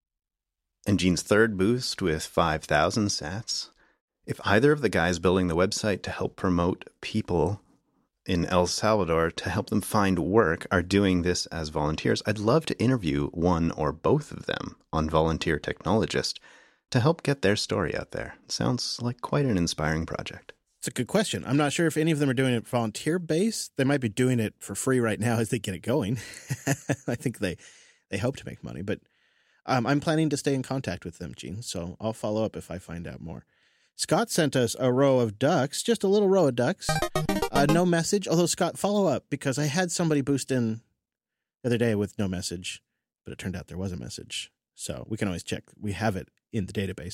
And Gene's third boost with five thousand sats. If either of the guys building the website to help promote people in El Salvador to help them find work are doing this as volunteers, I'd love to interview one or both of them on Volunteer Technologist to help get their story out there. Sounds like quite an inspiring project. It's a good question. I'm not sure if any of them are doing it volunteer based. They might be doing it for free right now as they get it going. I think they, they hope to make money, but um, I'm planning to stay in contact with them, Gene, so I'll follow up if I find out more. Scott sent us a row of ducks, just a little row of ducks. Uh, no message, although Scott, follow up, because I had somebody boost in the other day with no message, but it turned out there was a message. So we can always check. We have it in the database.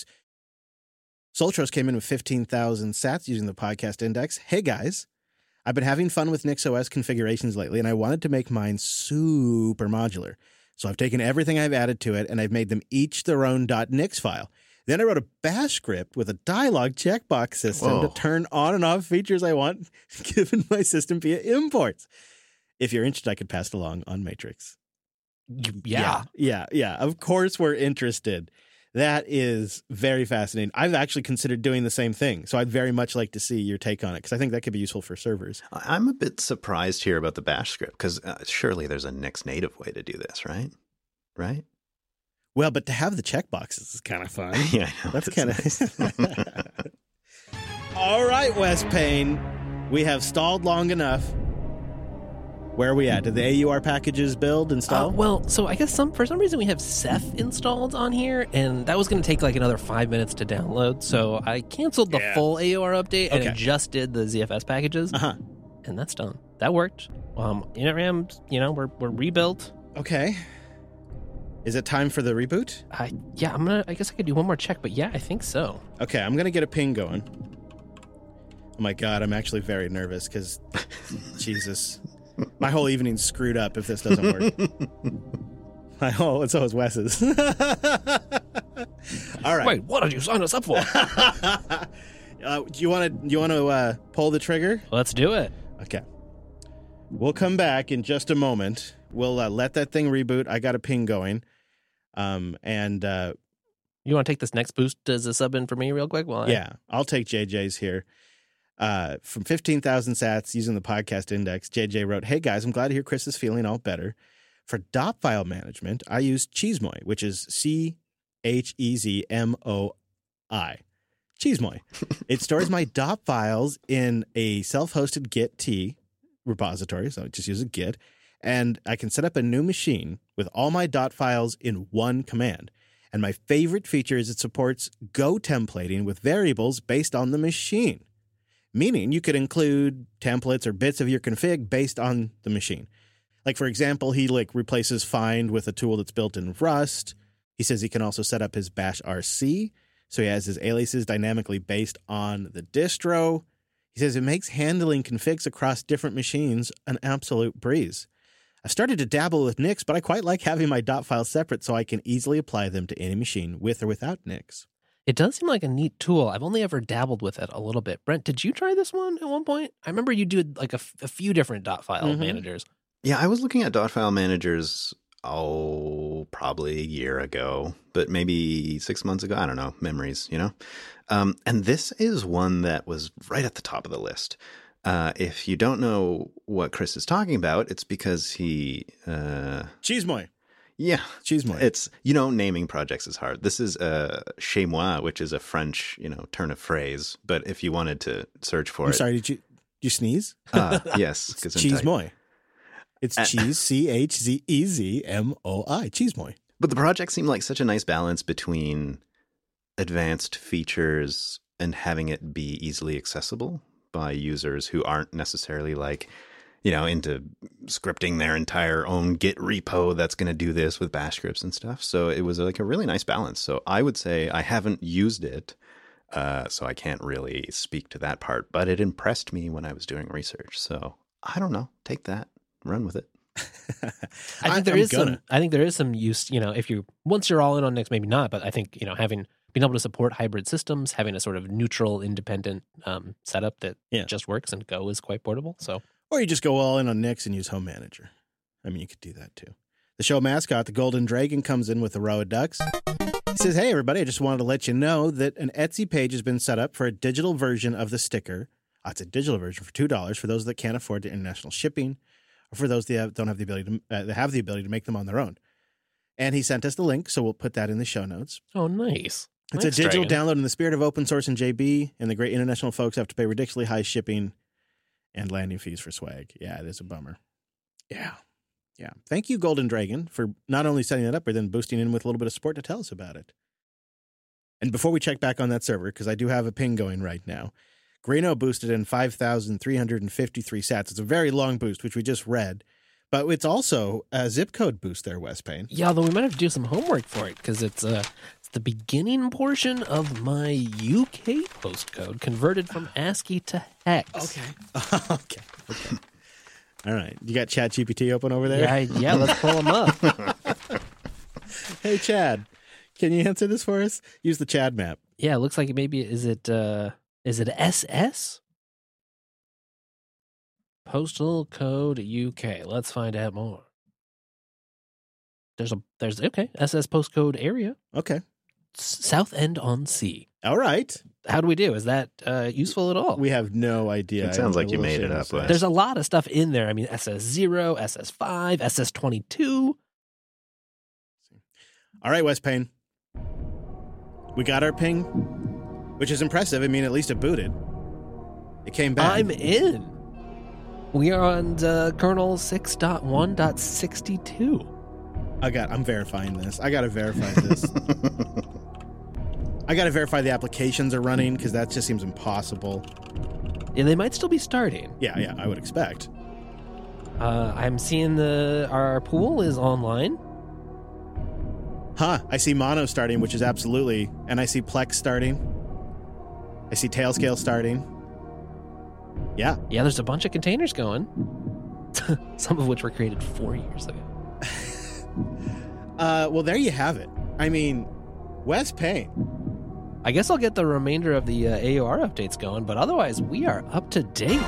Soltros came in with fifteen thousand sats using the podcast index. Hey, guys. I've been having fun with NixOS configurations lately, and I wanted to make mine super modular. So I've taken everything I've added to it, and I've made them each their own .nix file. Then I wrote a bash script with a dialog checkbox system Whoa. to turn on and off features I want given my system via imports. If you're interested, I could pass it along on Matrix. Yeah. Yeah, yeah, yeah. Of course we're interested. That is very fascinating. I've actually considered doing the same thing, so I'd very much like to see your take on it, because I think that could be useful for servers. I'm a bit surprised here about the bash script, because uh, surely there's a Nix native way to do this, right? Right? Well, but to have the checkboxes is kind of fun. Yeah, I know. That's It's kind of... All right, Wes Payne. We have stalled long enough. Where are we at? Did the A U R packages build, install? Uh, well, so I guess some for some reason we have Ceph installed on here, and that was going to take like another five minutes to download. So I canceled the Yeah. full A U R update, and Okay. it just did the Z F S packages, Uh-huh. and that's done. That worked. Um, InitRAM, you know, we're we're rebuilt. Okay. Is it time for the reboot? I yeah, I'm gonna. I guess I could do one more check, but yeah, I think so. Okay, I'm going to get a ping going. Oh my God, I'm actually very nervous because, Jesus, my whole evening's screwed up if this doesn't work. My whole, and so is Wes's. All right. Wait, what did you sign us up for? uh, do you want to? You want to uh, pull the trigger? Let's do it. Okay. We'll come back in just a moment. We'll uh, let that thing reboot. I got a ping going. Um, and uh, You want to take this next boost as a sub in for me, real quick? While I... yeah, I'll take J J's here. Uh, from fifteen thousand sats using the podcast index, J J wrote, "Hey guys, I'm glad to hear Chris is feeling all better. For dot file management, I use Cheesemoy, which is C H E Z M O I. Cheesemoy. It stores my dot files in a self-hosted Git repository, so I just use a Git, and I can set up a new machine with all my dot files in one command. And my favorite feature is it supports Go templating with variables based on the machine, meaning you could include templates or bits of your config based on the machine. Like, for example, he like replaces find with a tool that's built in Rust. He says he can also set up his bash R C, so he has his aliases dynamically based on the distro. He says it makes handling configs across different machines an absolute breeze. I've started to dabble with Nix, but I quite like having my dot files separate so I can easily apply them to any machine with or without Nix. It does seem like a neat tool. I've only ever dabbled with it a little bit. Brent, did you try this one at one point? I remember you did like a, f- a few different dot file Mm-hmm. managers. Yeah, I was looking at dot file managers, oh, probably a year ago, but maybe six months ago. I don't know, memories, you know? Um, and this is one that was right at the top of the list. Uh, if you don't know what Chris is talking about, it's because he... Uh, Cheesemoy. Yeah. Cheesemoy. It's, you know, naming projects is hard. This is uh, chez moi, which is a French, you know, turn of phrase. But if you wanted to search for I'm it... sorry, did you, did you sneeze? Uh, yes. Cheesemoy. It's uh, cheese, C H Z E Z M O I, Cheesemoy. But the project seemed like such a nice balance between advanced features and having it be easily accessible by users who aren't necessarily like, you know, into scripting their entire own Git repo that's going to do this with bash scripts and stuff. So it was like a really nice balance. So I would say I haven't used it, uh, so I can't really speak to that part, but it impressed me when I was doing research. So I don't know, take that. Run with it. I think there I'm is gonna. some. I think there is some use. You know, if you once you're all in on Nix, maybe not. But I think you know having being able to support hybrid systems, having a sort of neutral, independent um, setup that yeah. just works, and Go is quite portable. So, or you just go all in on Nix and use Home Manager. I mean, you could do that too. The show mascot, the Golden Dragon, comes in with a row of ducks. He says, "Hey, everybody! I just wanted to let you know that an Etsy page has been set up for a digital version of the sticker. Oh, it's a digital version for two dollars for those that can't afford the international shipping." Or for those that don't have the ability to uh, that have the ability to make them on their own. And he sent us the link, so we'll put that in the show notes. Oh, nice. It's Thanks, a digital Dragon. download in the spirit of open source and J B, and the great international folks have to pay ridiculously high shipping and landing fees for swag. Yeah, it is a bummer. Yeah. Yeah. Thank you, Golden Dragon, for not only setting that up, but then boosting in with a little bit of support to tell us about it. And before we check back on that server, because I do have a ping going right now, Grano boosted in five thousand three hundred fifty-three sats. It's a very long boost, which we just read. But it's also a zip code boost there, Wes Payne. Yeah, although we might have to do some homework for it, because it's, uh, it's the beginning portion of my U K postcode converted from ASCII to hex. Okay. okay. Okay. All right. You got ChatGPT open over there? Yeah, I, yeah let's pull them up. Hey, Chad, can you answer this for us? Use the Chad map. Yeah, it looks like maybe, is it... Uh, Is it S S? Postal code U K. Let's find out more. There's a there's okay S S postcode area. Okay. South End on Sea. All right. How do we do? Is that uh, useful at all? We have no idea. It sounds like you made it up. Wes. There's a lot of stuff in there. I mean, S S zero, S S five, S S twenty-two. All right, Wes Payne. We got our ping. Which is impressive. I mean, at least it booted. It came back. I'm in. We are on uh, kernel six point one point sixty-two. I got. I'm verifying this. I got to verify this. I got to verify the applications are running because that just seems impossible. Yeah, they might still be starting. Yeah, yeah, I would expect. Uh, I'm seeing the our pool is online. Huh. I see Mono starting, which is absolutely, and I see Plex starting. I see Tailscale starting. Yeah. Yeah, there's a bunch of containers going. Some of which were created four years ago. uh, well, there you have it. I mean, Wes Payne. I guess I'll get the remainder of the uh, A O R updates going, but otherwise, we are up to date.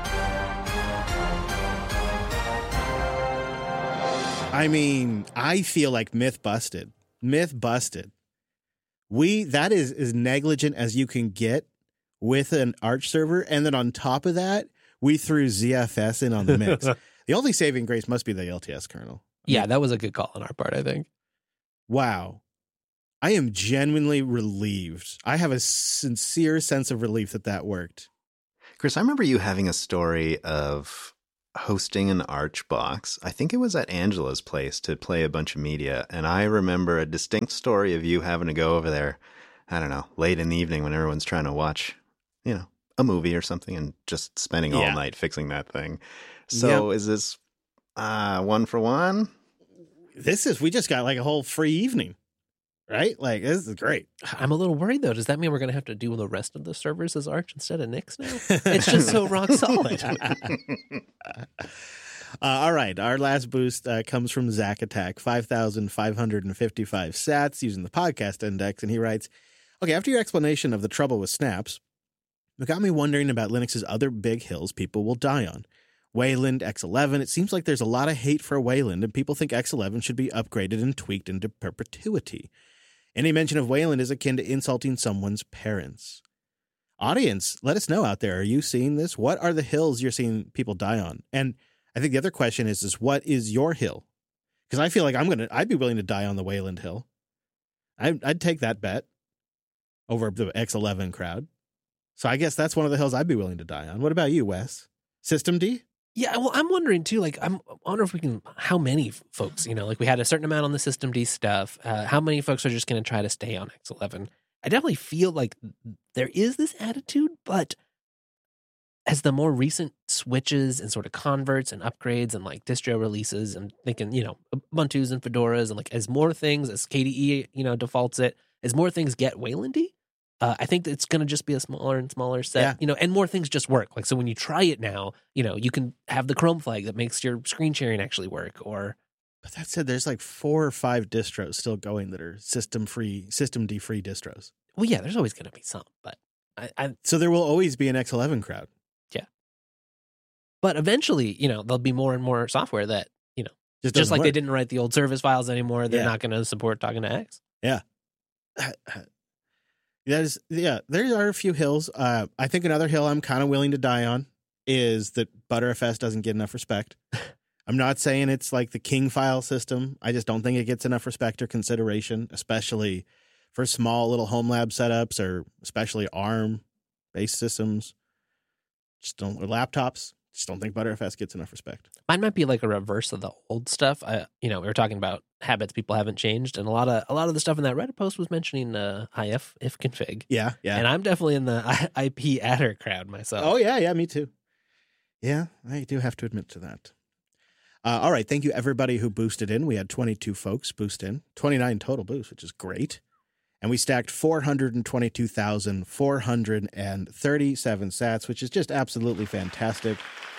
I mean, I feel like myth busted. Myth busted. We, that is as negligent as you can get with an Arch server, and then on top of that, we threw Z F S in on the mix. The only saving grace must be the L T S kernel. I Yeah, mean, that was a good call on our part, I think. Wow. I am genuinely relieved. I have a sincere sense of relief that that worked. Chris, I remember you having a story of hosting an Arch box. I think it was at Angela's place to play a bunch of media. And I remember a distinct story of you having to go over there, I don't know, late in the evening when everyone's trying to watch, you know, a movie or something and just spending all Yeah. night fixing that thing. So Yep. is this uh, one for one? This is, we just got like a whole free evening, right? Like, this is great. I'm a little worried though. Does that mean we're going to have to do the rest of the servers as Arch instead of Nix now? It's just so rock solid. Uh, all right. Our last boost uh, comes from Zack Attack, five thousand five hundred fifty-five sats using the podcast index. And he writes, okay, after your explanation of the trouble with snaps, it got me wondering about Linux's other big hills people will die on. Wayland, X eleven. It seems like there's a lot of hate for Wayland, and people think X eleven should be upgraded and tweaked into perpetuity. Any mention of Wayland is akin to insulting someone's parents. Audience, let us know out there. Are you seeing this? What are the hills you're seeing people die on? And I think the other question is, is what is your hill? Because I feel like I'm gonna, I'd be willing to die on the Wayland hill. I'd, I'd take that bet over the X eleven crowd. So I guess that's one of the hills I'd be willing to die on. What about you, Wes? System D? Yeah, well, I'm wondering too. Like, I'm I wonder if we can. How many folks? You know, like we had a certain amount on the System D stuff. Uh, how many folks are just going to try to stay on X eleven? I definitely feel like there is this attitude, but as the more recent switches and sort of converts and upgrades and like distro releases, and thinking, you know, Ubuntu's and Fedoras, and like as more things, as K D E, you know, defaults it, as more things get Waylandy. Uh, I think that it's going to just be a smaller and smaller set, Yeah. you know, and more things just work. Like, so when you try it now, you know, you can have the Chrome flag that makes your screen sharing actually work. Or, But that said, there's like four or five distros still going that are system free, system D free distros. well, yeah, there's always going to be some, but I, I, So there will always be an X eleven crowd. but eventually, you know, there'll be more and more software that, you know, Just, just doesn't like they work. didn't write the old service files anymore. They're Yeah. not going to support talking to X. There's, yeah, there are a few hills. Uh, I think another hill I'm kind of willing to die on is that Btrfs doesn't get enough respect. I'm not saying it's like the King file system. I just don't think it gets enough respect or consideration, especially for small little home lab setups or especially ARM based systems. Just don't, or laptops. Just don't think Btrfs gets enough respect. Mine might be like a reverse of the old stuff. I, you know, we were talking about habits people haven't changed, and a lot of a lot of the stuff in that Reddit post was mentioning uh, I F if config. Yeah, yeah. And I'm definitely in the I P adder crowd myself. Oh, yeah, yeah, me too. Yeah, I do have to admit to that. Uh, all right, thank you, everybody who boosted in. We had twenty-two folks boost in, twenty-nine total boosts, which is great. And we stacked four hundred twenty-two thousand four hundred thirty-seven sats, which is just absolutely fantastic.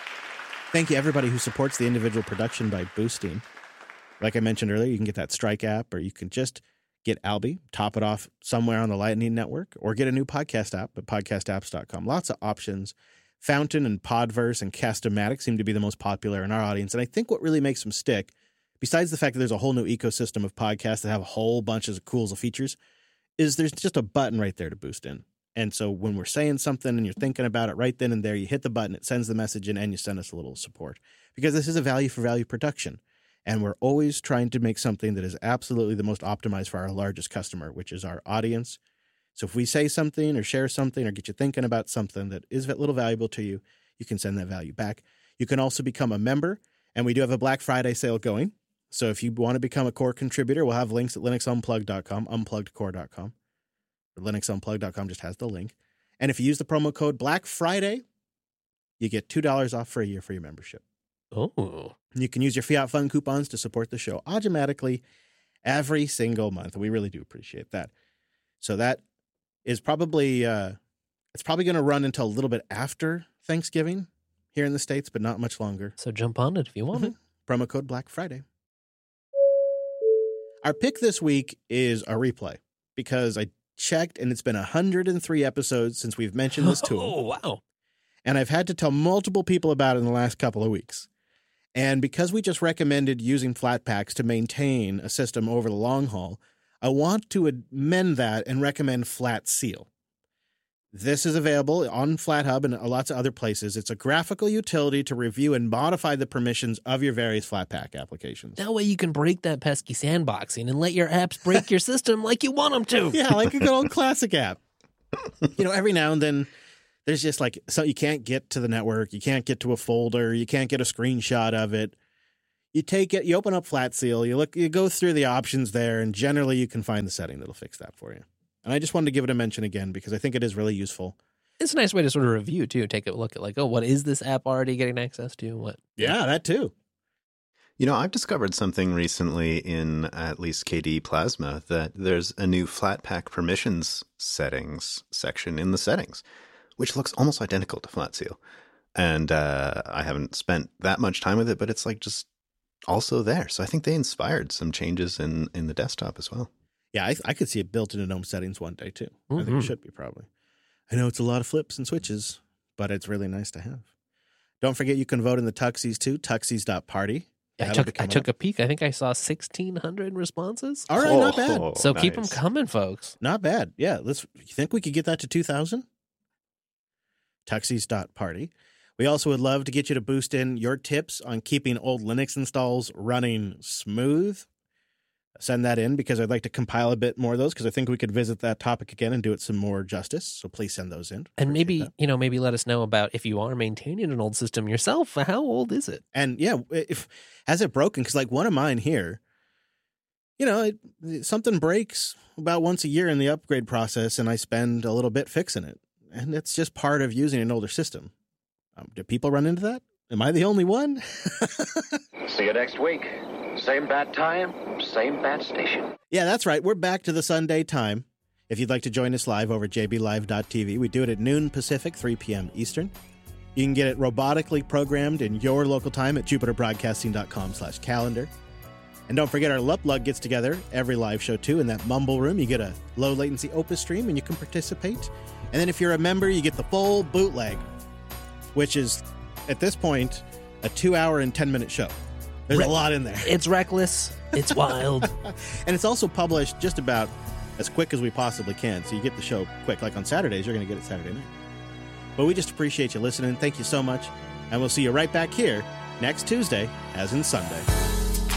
Thank you, everybody who supports the individual production by boosting. Like I mentioned earlier, you can get that Strike app, or you can just get Alby, top it off somewhere on the Lightning Network, or get a new podcast app at podcast apps dot com. Lots of options. Fountain and Podverse and Cast-O-Matic seem to be the most popular in our audience. And I think what really makes them stick, besides the fact that there's a whole new ecosystem of podcasts that have a whole bunch of cool features, is there's just a button right there to boost in. And so when we're saying something and you're thinking about it right then and there, you hit the button, it sends the message in, and you send us a little support. Because this is a value for value production. And we're always trying to make something that is absolutely the most optimized for our largest customer, which is our audience. So if we say something or share something or get you thinking about something that is a little valuable to you, you can send that value back. You can also become a member, and we do have a Black Friday sale going. So if you want to become a core contributor, we'll have links at linux unplugged dot com, unplugged core dot com. linux unplugged dot com just has the link. And if you use the promo code Black Friday, you get two dollars off for a year for your membership. Oh. You can use your Fiat Fund coupons to support the show automatically every single month. We really do appreciate that. So that is probably, uh, it's probably going to run until a little bit after Thanksgiving here in the States, but not much longer. So jump on it if you want it. Promo code Black Friday. Our pick this week is a replay because I checked and it's been one hundred three episodes since we've mentioned this tool. Oh, wow. And I've had to tell multiple people about it in the last couple of weeks. And because we just recommended using Flatpaks to maintain a system over the long haul, I want to amend that and recommend Flat Seal. This is available on FlatHub and lots of other places. It's a graphical utility to review and modify the permissions of your various Flatpak applications. That way you can break that pesky sandboxing and let your apps break your system like you want them to. Yeah, like a good old classic app. You know, every now and then there's just like, so you can't get to the network, you can't get to a folder, you can't get a screenshot of it. You take it, you open up FlatSeal, you look, you go through the options there, and generally you can find the setting that'll fix that for you. And I just wanted to give it a mention again because I think it is really useful. It's a nice way to sort of review, too. Take a look at like, oh, what is this app already getting access to? What? Yeah, that too. You know, I've discovered something recently in at least K D E Plasma that there's a new Flatpak permissions settings section in the settings, which looks almost identical to FlatSeal. And uh, I haven't spent that much time with it, but it's like just also there. So I think they inspired some changes in, in the desktop as well. Yeah, I, I could see it built into GNOME settings one day, too. Mm-hmm. I think it should be, probably. I know it's a lot of flips and switches, but it's really nice to have. Don't forget you can vote in the Tuxies, too, tuxies dot party. I took I took a peek. I think I saw sixteen hundred responses. All right, not bad. Oh, So nice. keep them coming, folks. Not bad. Yeah, let's. You think we could get that to two thousand? tuxies dot party. We also would love to get you to boost in your tips on keeping old Linux installs running smooth. Send that in because I'd like to compile a bit more of those because I think we could visit that topic again and do it some more justice. So please send those in. And maybe, that. you know, maybe let us know about if you are maintaining an old system yourself. How old is it? And yeah, if has it broken? Because like one of mine here, you know, it, something breaks about once a year in the upgrade process, and I spend a little bit fixing it. And it's just part of using an older system. Um, do people run into that? Am I the only one? See you next week. Same bat time, same bat station. Yeah, that's right. We're back to the Sunday time. If you'd like to join us live over j b live dot t v, we do it at noon Pacific, three p.m. Eastern. You can get it robotically programmed in your local time at jupiter broadcasting dot com slash calendar. And don't forget our Luplug gets together every live show, too. In that Mumble Room, you get a low-latency Opus stream, and you can participate. And then if you're a member, you get the full bootleg, which is, at this point, a two-hour and ten-minute show. There's Re- a lot in there. It's reckless. It's wild. And it's also published just about as quick as we possibly can. So you get the show quick. Like on Saturdays, you're going to get it Saturday night. But we just appreciate you listening. Thank you so much. And we'll see you right back here next Tuesday, as in Sunday.